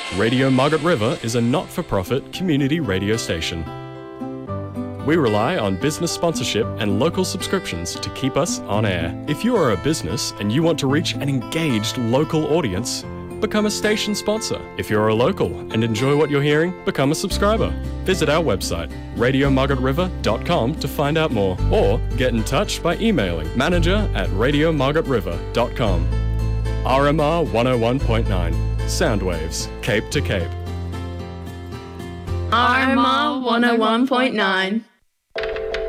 Radio Margaret River is a not-for-profit community radio station. We rely on business sponsorship and local subscriptions to keep us on air. If you are a business and you want to reach an engaged local audience, become a station sponsor. If you're a local and enjoy what you're hearing, become a subscriber. Visit our website, radiomargaretriver.com, to find out more, or get in touch by emailing manager@radiomargaretriver.com. RMR 101.9, Soundwaves, Cape to Cape. RMR 101.9.